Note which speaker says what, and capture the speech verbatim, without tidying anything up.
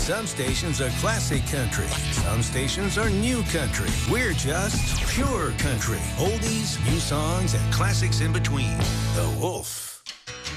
Speaker 1: Some stations are classic country. Some stations are new country. We're just pure country. Oldies, new songs, and classics in between. The Wolf.